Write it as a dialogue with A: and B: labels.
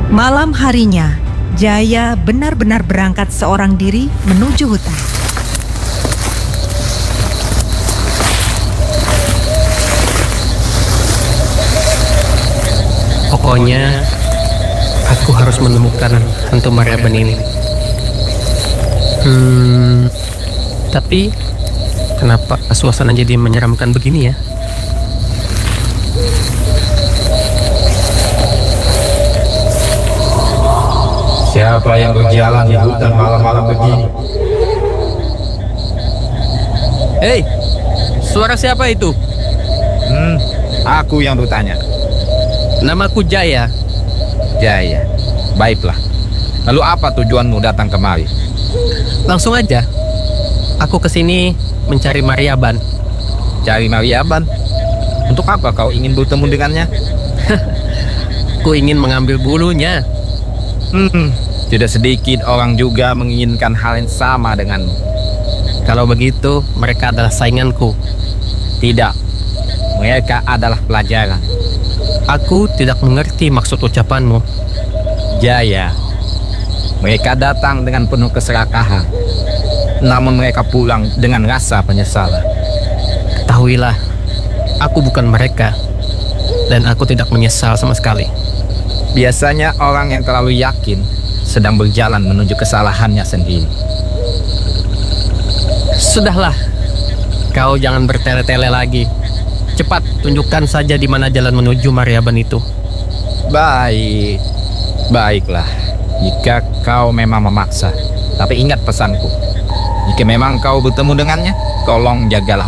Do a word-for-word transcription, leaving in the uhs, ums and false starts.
A: Malam harinya, Jaya benar-benar berangkat seorang diri menuju hutan.
B: Pokoknya, aku harus menemukan hantu Maryaban ini. Hmm, tapi kenapa suasana jadi menyeramkan begini ya?
C: Siapa yang berjalan di hutan malam-malam begini?
B: Hei, suara siapa itu?
C: Hmm, aku yang bertanya.
B: Namaku Jaya.
C: Jaya, baiklah. Lalu apa tujuanmu datang kemari?
B: Langsung aja. Aku kesini mencari Maryaban.
C: Cari Maryaban? Untuk apa kau ingin bertemu dengannya?
B: Ku ingin mengambil bulunya.
C: Hmm, tidak sedikit orang juga menginginkan hal yang sama denganmu.
B: Kalau begitu, mereka adalah sainganku.
C: Tidak, mereka adalah pelajaran.
B: Aku tidak mengerti maksud ucapanmu.
C: Jaya, mereka datang dengan penuh keserakahan, namun mereka pulang dengan rasa penyesalan.
B: Ketahuilah, aku bukan mereka, dan aku tidak menyesal sama sekali.
C: Biasanya orang yang terlalu yakin sedang berjalan menuju kesalahannya sendiri.
B: Sudahlah, kau jangan bertele-tele lagi. Cepat, tunjukkan saja di mana jalan menuju Maryaban itu.
C: Baik, baiklah. Jika kau memang memaksa, tapi ingat pesanku. Jika memang kau bertemu dengannya, tolong jagalah